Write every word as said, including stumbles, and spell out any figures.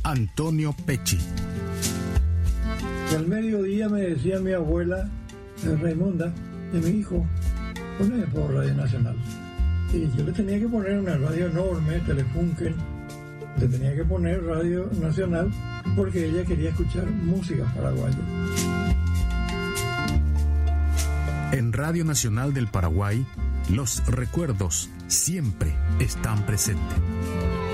Antonio Pecci. Y al mediodía me decía mi abuela, eh, Raimunda, de mi hijo, ponle por Radio Nacional. Y yo le tenía que poner una radio enorme, Telefunken, le tenía que poner Radio Nacional porque ella quería escuchar música paraguaya. En Radio Nacional del Paraguay, los recuerdos siempre están presentes.